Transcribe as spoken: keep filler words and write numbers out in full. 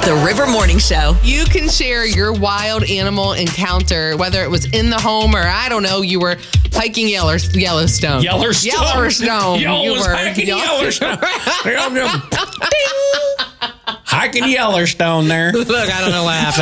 The River Morning Show. You can share your wild animal encounter, whether it was in the home or, I don't know, you were hiking Yeller- Yellowstone. Yellowstone. Yellowstone. Yo, you was were hiking Yell- Yellowstone. Hiking Yellowstone there. Look, I don't know what happened.